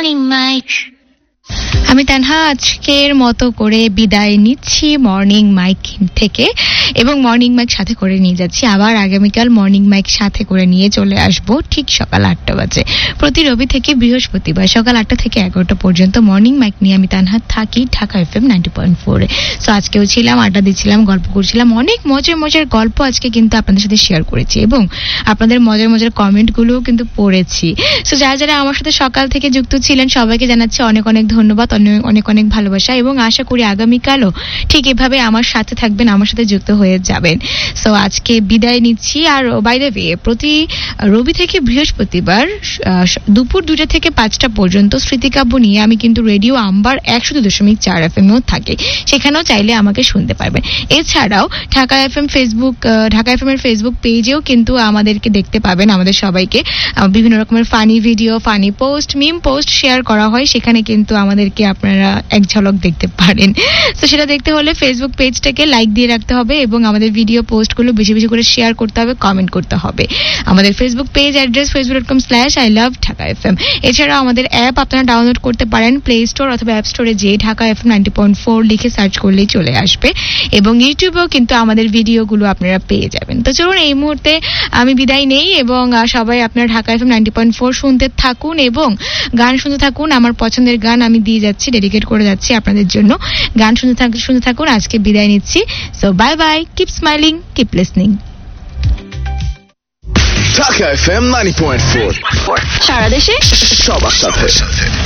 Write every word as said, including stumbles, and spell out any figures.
Morning Mike. আমি তানহা আজকের মতো করে বিদায় নিচ্ছি মর্নিং মাইক থেকে এবং মর্নিং মাইক সাথে করে নিয়ে যাচ্ছি আবার আগামীকাল মর্নিং মাইক সাথে করে নিয়ে চলে আসব ঠিক সকাল আটটা বাজে প্রতি রবি থেকে বৃহস্পতিবার সকাল আটটা থেকে এগারোটা পর্যন্ত মর্নিং মাইক নিয়ে আমি তানহা থাকি Dhaka FM ninety point four এ। সো আজকেও ছিলাম, আড্ডা দিচ্ছিলাম, গল্প করছিলাম, অনেক মজার মজার গল্প আজকে কিন্তু আপনাদের সাথে শেয়ার করেছি এবং আপনাদের মজার মজার কমেন্টগুলোও কিন্তু পড়েছি। সো যারা যারা আমার সাথে সকাল থেকে যুক্ত ছিলেন সবাইকে জানাচ্ছি অনেক অনেক ধন্যবাদ, অনেক অনেক ভালোবাসা এবং আশা করি আগামীকালও ঠিক এভাবে আমার সাথে থাকবেন, আমার সাথে যুক্ত হয়ে যাবেন। সো আজকে বিদায় নিচ্ছি। আর বাই দ্য ওয়ে, প্রতি রবি থেকে বৃহস্পতিবার দুপুর দুটা থেকে পাঁচটা পর্যন্ত স্মৃতিকাব্য নিয়ে আমি কিন্তু রেডিও আম্বার একশো দুই দশমিক চার এফ এমও থাকি, সেখানেও চাইলে আমাকে শুনতে পারবেন। এছাড়াও Dhaka F M Facebook Dhaka F M এর ফেসবুক পেজেও কিন্তু আমাদেরকে দেখতে পাবেন, আমাদের সবাইকে বিভিন্ন রকমের ফানি ভিডিও, ফানি পোস্ট, মিম পোস্ট শেয়ার করা হয়, সেখানে কিন্তু আমাদেরকে আপনারা এক ঝলক দেখতে পারেন। তো সেটা দেখতে হলে ফেসবুক পেজটাকে লাইক দিয়ে রাখতে হবে এবং আমাদের ভিডিও পোস্টগুলো বেশি বেশি করে শেয়ার করতে হবে, কমেন্ট করতে হবে। আমাদের Facebook page address Facebook dot com slash I love Dhaka F M. এছাড়াও আমাদের অ্যাপ আপনারা ডাউনলোড করতে পারেন প্লে স্টোর অথবা অ্যাপ স্টোরে, যে Dhaka F M ninety point four লিখে সার্চ করলেই চলে আসবে এবং ইউটিউবেও কিন্তু আমাদের ভিডিওগুলো আপনারা পেয়ে যাবেন। তো চলুন এই মুহূর্তে আমি বিদায় নেই এবং সবাই আপনারা Dhaka F M ninety point four শুনতে থাকুন এবং গান শুনতে থাকুন। আমার পছন্দের গান আমি দিয়ে যাচ্ছি, ডেডিকেট করে যাচ্ছি আপনাদের জন্য। গান শুনতে থাকুন শুনতে থাকুন আজকে বিদায় নিচ্ছি। So bye bye, keep smiling, keep listening. Dhaka F M ninety point four, সারা দেশে সবার সাথে।